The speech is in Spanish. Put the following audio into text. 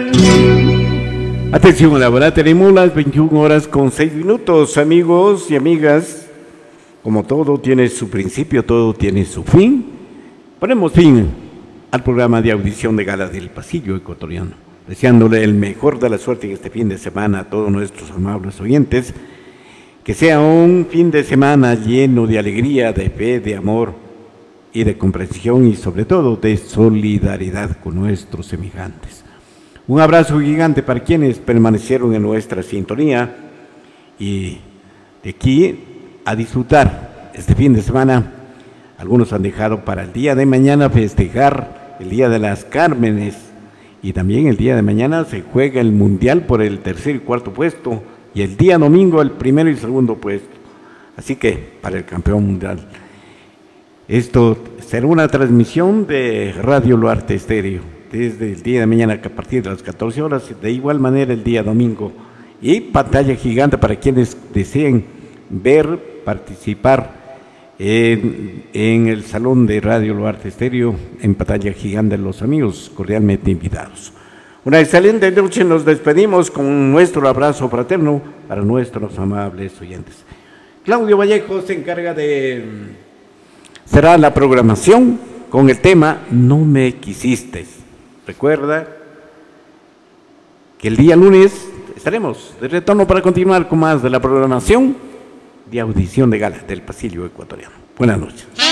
Atención a la hora, tenemos las 21:06, amigos y amigas. Como todo tiene su principio, todo tiene su fin. Ponemos fin al programa de audición de gala del Pasillo Ecuatoriano, deseándole el mejor de la suerte en este fin de semana a todos nuestros amables oyentes. Que sea un fin de semana lleno de alegría, de fe, de amor y de comprensión y sobre todo de solidaridad con nuestros semejantes. Un abrazo gigante para quienes permanecieron en nuestra sintonía y de aquí a disfrutar este fin de semana. Algunos han dejado para el día de mañana festejar el Día de las Cármenes y también el día de mañana se juega el Mundial por el tercer y cuarto puesto y el día domingo el primero y segundo puesto. Así que para el campeón mundial. Esto será una transmisión de Radio Luarte Estéreo desde el día de mañana a partir de las 14 horas, de igual manera el día domingo. Y pantalla gigante para quienes deseen ver, participar en el salón de Radio Luarte Estéreo, en pantalla gigante, los amigos cordialmente invitados. Una excelente noche, nos despedimos con nuestro abrazo fraterno para nuestros amables oyentes. Claudio Vallejo se encarga será la programación con el tema No me quisiste. Recuerda que el día lunes estaremos de retorno para continuar con más de la programación de audición de gala del Pasillo Ecuatoriano. Buenas noches.